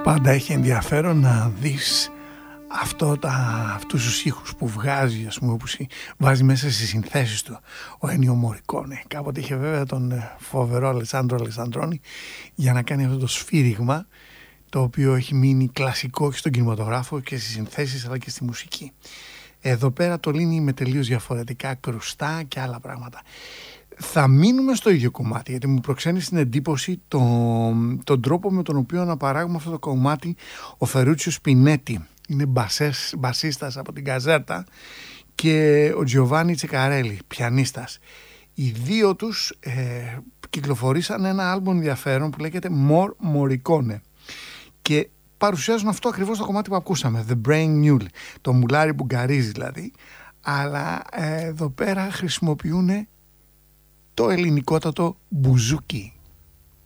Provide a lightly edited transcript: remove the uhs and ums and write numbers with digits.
Πάντα έχει ενδιαφέρον να δεις αυτούς τους ήχους που βγάζει, ας πούμε, που βάζει μέσα στις συνθέσεις του ο Ennio Morricone. Κάποτε είχε βέβαια τον φοβερό Αλεσάντρο Αλεσαντρόνι για να κάνει αυτό το σφύριγμα, το οποίο έχει μείνει κλασικό και στον κινηματογράφο και στις συνθέσεις αλλά και στη μουσική. Εδώ πέρα το λύνει με τελείως διαφορετικά κρουστά και άλλα πράγματα. Θα μείνουμε στο ίδιο κομμάτι, γιατί μου προξένει στην εντύπωση τον τρόπο με τον οποίο να παράγουμε αυτό το κομμάτι ο Φερούτσιο Σπινέτη. Είναι μπασίστας από την Καζέρτα και ο Τζιοβάνι Τσεκαρέλη, πιανίστας. Οι δύο τους κυκλοφορήσαν ένα άλμπομ ενδιαφέρον που λέγεται More Morricone και παρουσιάζουν αυτό ακριβώς το κομμάτι που ακούσαμε, The Brain Mule, το μουλάρι που γκαρίζει δηλαδή, αλλά εδώ πέρα χρησιμοποιούν το ελληνικότατο μπουζούκι.